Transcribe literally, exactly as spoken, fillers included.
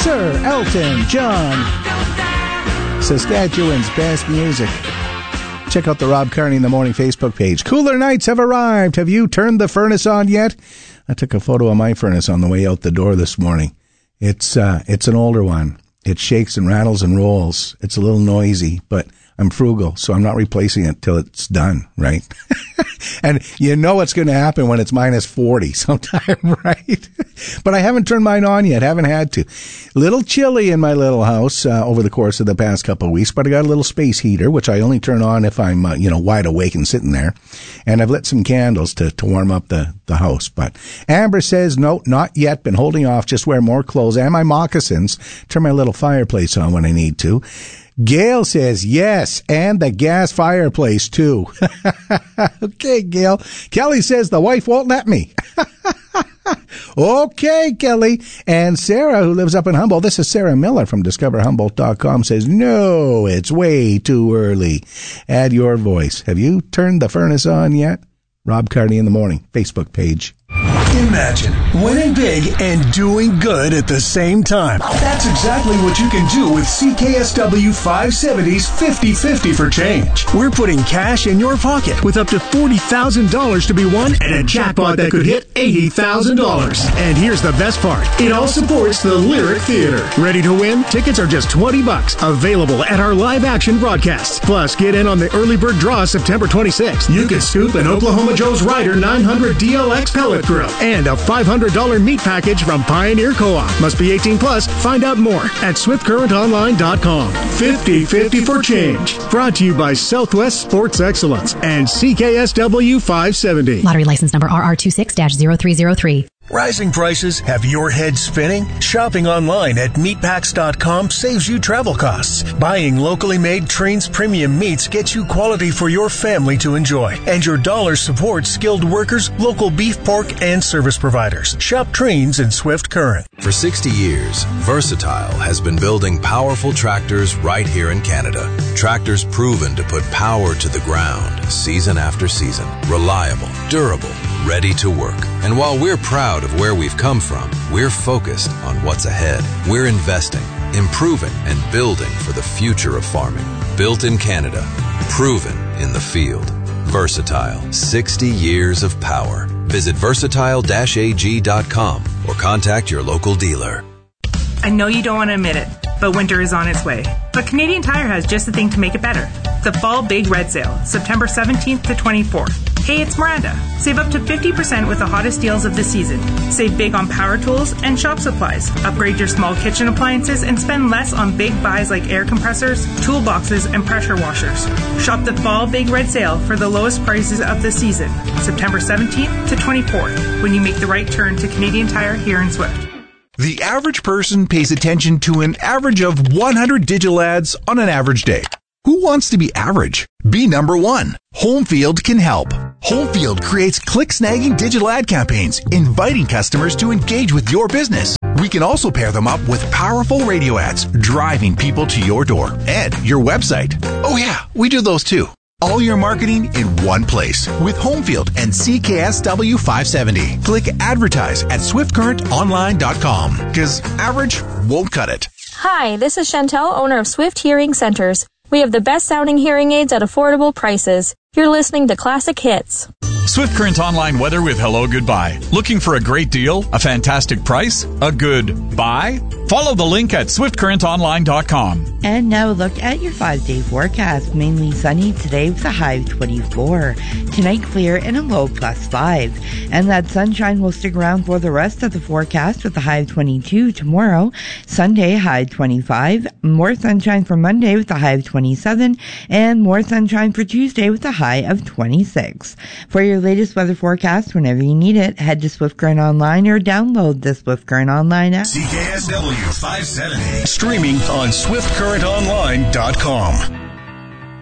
Sir Elton John. Saskatchewan's best music. Check out the Rob Carney in the Morning Facebook page. Cooler nights have arrived. Have you turned the furnace on yet? I took a photo of my furnace on the way out the door this morning. It's uh, it's an older one. It shakes and rattles and rolls. It's a little noisy, but I'm frugal, so I'm not replacing it till it's done, right? And you know what's going to happen when it's minus forty sometime, right? But I haven't turned mine on yet. Haven't had to. Little chilly in my little house uh, over the course of the past couple of weeks, but I got a little space heater, which I only turn on if I'm, uh, you know, wide awake and sitting there. And I've lit some candles to, to warm up the, the house. But Amber says, no, not yet. Been holding off. Just wear more clothes and my moccasins. Turn my little fireplace on when I need to. Gail says, yes, and the gas fireplace, too. Okay, Gail. Kelly says, the wife won't let me. Okay, Kelly. And Sarah, who lives up in Humboldt, this is Sarah Miller from discover humboldt dot com, says, no, it's way too early. Add your voice. Have you turned the furnace on yet? Rob Carney in the Morning, Facebook page. Imagine winning big and doing good at the same time. That's exactly what you can do with C K S W five seventy's fifty fifty for change. We're putting cash in your pocket with up to forty thousand dollars to be won and a jackpot that could hit eighty thousand dollars. And here's the best part. It all supports the Lyric Theater. Ready to win? Tickets are just twenty bucks. Available at our live action broadcasts. Plus, get in on the early bird draw September twenty-sixth. You can scoop an Oklahoma Joe's Rider nine hundred D L X pellet grill and a five hundred dollars meat package from Pioneer Co-op. Must be eighteen plus. Find out more at swift current online dot com. fifty fifty for change. Brought to you by Southwest Sports Excellence and C K S W five seventy. Lottery license number R R two six dash zero three zero three. Rising prices have your head spinning? Shopping online at meatpacks dot com saves you travel costs. Buying locally made Trains premium meats gets you quality for your family to enjoy. And your dollars support skilled workers, local beef, pork, and service providers. Shop Trains in Swift Current. For sixty years, Versatile has been building powerful tractors right here in Canada. Tractors proven to put power to the ground season after season. Reliable, durable, ready to work. And while we're proud of where we've come from, we're focused on what's ahead. We're investing, improving, and building for the future of farming. Built in Canada, proven in the field. Versatile, sixty years of power. Visit versatile dash a g dot com or contact your local dealer. I know you don't want to admit it, but winter is on its way. But Canadian Tire has just the thing to make it better. The Fall Big Red Sale, September seventeenth to twenty-fourth. Hey, it's Miranda. Save up to fifty percent with the hottest deals of the season. Save big on power tools and shop supplies. Upgrade your small kitchen appliances and spend less on big buys like air compressors, toolboxes, and pressure washers. Shop the Fall Big Red Sale for the lowest prices of the season, September seventeenth to twenty-fourth, when you make the right turn to Canadian Tire here in Swift. The average person pays attention to an average of one hundred digital ads on an average day. Who wants to be average? Be number one. Homefield can help. Homefield creates click-snagging digital ad campaigns, inviting customers to engage with your business. We can also pair them up with powerful radio ads, driving people to your door and your website. Oh yeah, we do those too. All your marketing in one place with Homefield and C K S W five seventy. Click advertise at swift current online dot com because average won't cut it. Hi, this is Chantel, owner of Swift Hearing Centers. We have the best sounding hearing aids at affordable prices. You're listening to Classic Hits. Swift Current Online Weather with Hello Goodbye. Looking for a great deal? A fantastic price? A good buy? Follow the link at swift current online dot com. And now look at your five-day forecast. Mainly sunny today with a high of twenty-four. Tonight clear and a low plus five. And that sunshine will stick around for the rest of the forecast with a high of twenty-two tomorrow. Sunday, high of twenty-five. More sunshine for Monday with a high of twenty-seven. And more sunshine for Tuesday with a high of twenty-six. For your latest weather forecast, whenever you need it, head to Swift Current Online or download the Swift Current Online app. C K S W five seventy. Streaming on swift current online dot com.